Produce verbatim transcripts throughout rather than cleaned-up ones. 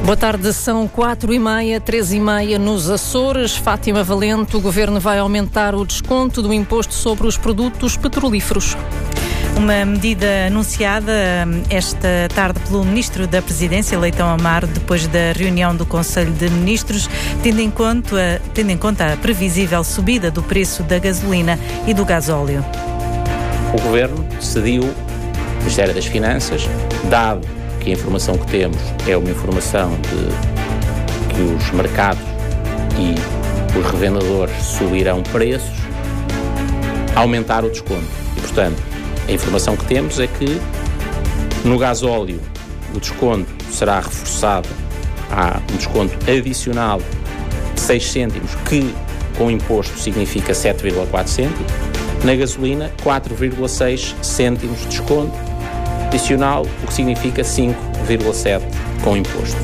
Boa tarde, são quatro e meia, três e meia nos Açores. Fátima Valente, o Governo vai aumentar o desconto do imposto sobre os produtos petrolíferos. Uma medida anunciada esta tarde pelo Ministro da Presidência, Leitão Amaro, depois da reunião do Conselho de Ministros, tendo em conta, tendo em conta a previsível subida do preço da gasolina e do gasóleo. O Governo decidiu, o Ministério das Finanças, dado que a informação que temos é uma informação de que os mercados e os revendedores subirão preços, aumentar o desconto. E, portanto, a informação que temos é que no gasóleo o desconto será reforçado, há um desconto adicional de seis cêntimos, que com imposto significa sete vírgula quatro cêntimos, na gasolina quatro vírgula seis cêntimos de desconto adicional, o que significa cinco vírgula sete com imposto.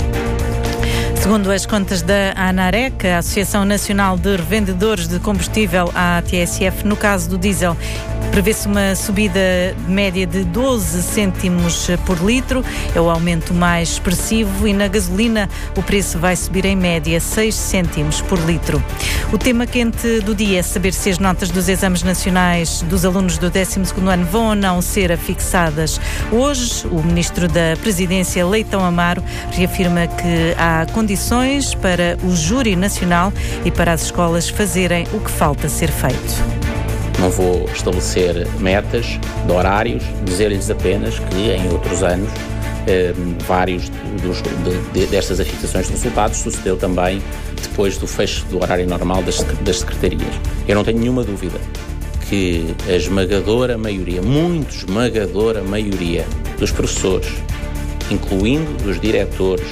Segundo as contas da ANAREC, a Associação Nacional de Revendedores de Combustível, a A T S F, no caso do diesel, prevê-se uma subida média de doze cêntimos por litro, é o aumento mais expressivo, e na gasolina o preço vai subir em média seis cêntimos por litro. O tema quente do dia é saber se as notas dos exames nacionais dos alunos do décimo segundo ano vão ou não ser afixadas hoje. O Ministro da Presidência, Leitão Amaro, reafirma que há condições para o júri nacional e para as escolas fazerem o que falta ser feito. Não vou estabelecer metas de horários, dizer-lhes apenas que em outros anos eh, vários dos, de, de, destas afixações de resultados sucedeu também depois do fecho do horário normal das, das secretarias. Eu não tenho nenhuma dúvida que a esmagadora maioria, muito esmagadora maioria dos professores, incluindo dos diretores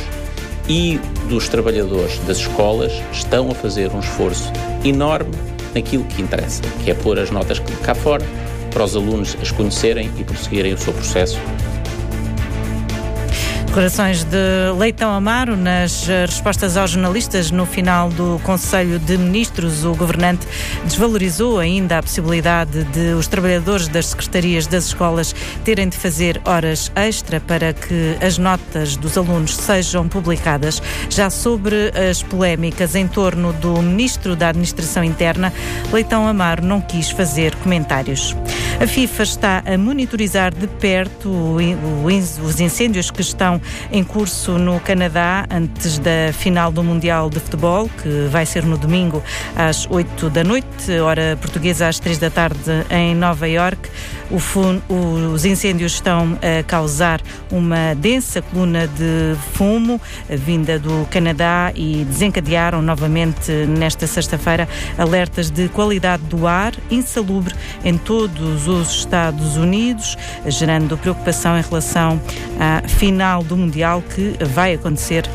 e dos trabalhadores das escolas, estão a fazer um esforço enorme naquilo que interessa, que é pôr as notas cá fora, para os alunos as conhecerem e prosseguirem o seu processo. Declarações de Leitão Amaro nas respostas aos jornalistas no final do Conselho de Ministros. O governante desvalorizou ainda a possibilidade de os trabalhadores das secretarias das escolas terem de fazer horas extra para que as notas dos alunos sejam publicadas. Já sobre as polémicas em torno do Ministro da Administração Interna, Leitão Amaro não quis fazer comentários. A FIFA está a monitorizar de perto os incêndios que estão em curso no Canadá antes da final do Mundial de Futebol, que vai ser no domingo às oito da noite, hora portuguesa às três da tarde em Nova Iorque. O fun- os incêndios estão a causar uma densa coluna de fumo vinda do Canadá e desencadearam novamente nesta sexta-feira alertas de qualidade do ar insalubre em todos os Estados Unidos, gerando preocupação em relação à final do Mundial, que vai acontecer